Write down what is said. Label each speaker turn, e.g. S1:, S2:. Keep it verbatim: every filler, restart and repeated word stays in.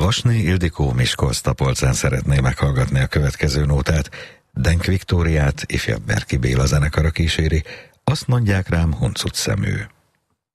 S1: Vasné Ildikó Miskolc-Tapolcán szeretné meghallgatni a következő nótát. Denk Viktóriát ifjabb Berki Béla zenekara kíséri, azt mondják rám huncut szemű.